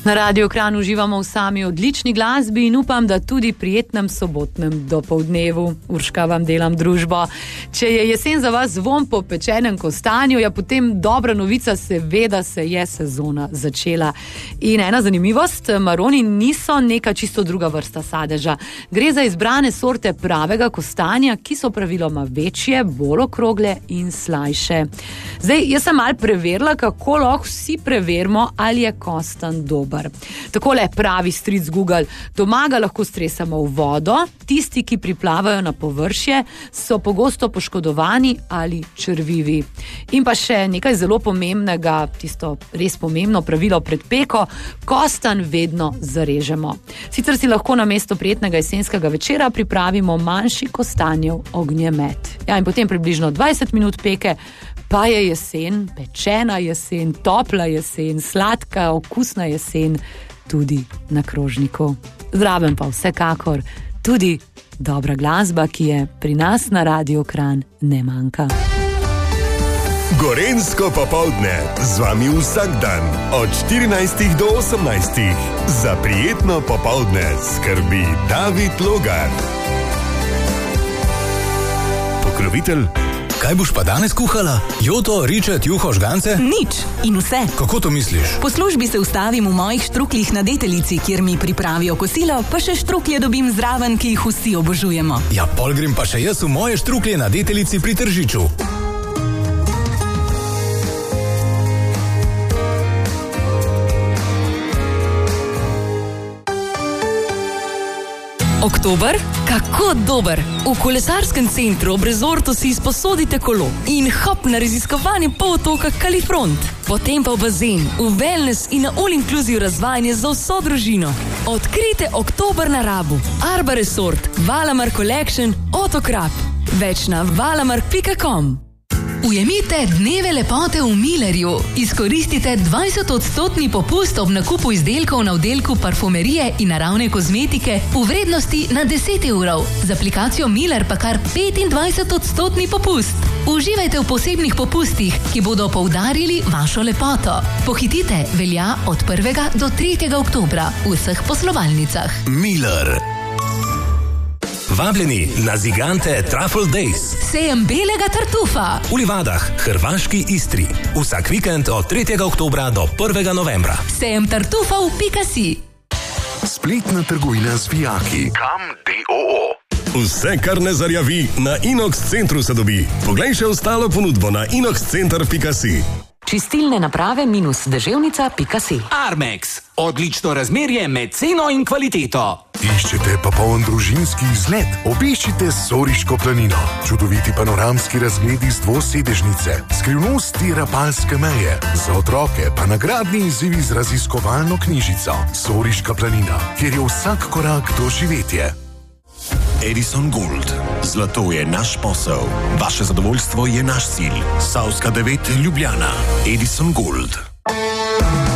Na Radio Kran uživamo v sami odlični glasbi in upam, da tudi prijetnem sobotnem dopoldnevu. Urška, vam delam družbo. Če je jesen za vas zvon po pečenem kostanju, ja potem dobra novica, seveda se je sezona začela. In ena zanimivost, maroni niso neka čisto druga vrsta sadeža. Gre za izbrane sorte pravega kostanja, ki so praviloma večje, bolj okrogle in slajše. Zdaj, jaz sem malo preverila, kako lahko vsi preverimo, ali je kostan dober. Takole pravi stric Google, doma ga lahko stresamo v vodo, tisti, ki priplavajo na površje, so pogosto poškodovani ali črvivi. In pa še nekaj zelo pomembnega, tisto res pomembno pravilo pred peko, kostan vedno zarežemo. Sicer si lahko namesto prijetnega jesenskega večera pripravimo manjši kostanjev ognjemet. Ja, in potem približno 20 minut peke, pa je jesen, pečena jesen, topla jesen, sladka, okusna jesen, tudi na krožniku. Zraven pa vsekakor tudi dobra glasba, ki je pri nas na Radio Kran ne manjka. Gorenjsko popoldne, z vami vsak dan, od 14 do 18. Za prijetno popoldne skrbi David Logar. Pokrovitelj. Kaj boš pa danes kuhala? Joto, ričet, juho, žgance? Nič in vse. Kako to misliš? Po službi se ustavim v mojih štruklih na Deteljici, kjer mi pripravijo kosilo, pa še štruklje dobim zraven, ki jih vsi obožujemo. Ja, pol grem pa še jaz v moje štruklje na Deteljici pri Tržiču. Oktober? Kako dober! V kolesarskem centru ob rezortu si izposodite kolo in hop na raziskovanje polotoka Kalifront. Potem pa v bazen, v wellness in na all-inclusive razvajanje za vso družino. Odkrite oktober na Rabu. Arba Resort, Valamar Collection, Otokrap. Več na valamark.com. Ujemite dneve lepote v Millerju. Izkoristite 20% popust ob nakupu izdelkov na oddelku parfumerije in naravne kozmetike v vrednosti na 10 evrov. Z aplikacijo Miller pa kar 25% popust. Uživajte v posebnih popustih, ki bodo poudarili vašo lepoto. Pohitite, velja od 1. do 3. oktobra v vseh poslovalnicah. Miller. Vabljeni na Zigante Truffle Days. Sejem belega tartufa. V Livadah, hrvaški Istri. Vsak vikend od 3. oktobra do 1. novembra. Sejem tartufa v Pikasi. Spletna trgovina z vijaki. Kam DOO. Vse, kar ne zarjavi, na Inox centru se dobi. Poglej še ostalo ponudbo na inoxcenter.si. Čistilne naprave minus deževnica.si. Armex. Odlično razmerje med ceno in kvaliteto. Iščete popoln družinski izlet? Obiščite Soriško planino. Čudoviti panoramski razgledi z dvosedežnice, skrivnosti Rapalske meje. Za otroke pa nagradni izzivi z raziskovalno knjižico. Soriška planina, kjer je vsak korak doživetje. Edison Gold. Zlato je naš posel. Vaše zadovoljstvo je naš cilj. Savska 9 Ljubljana. Edison Gold.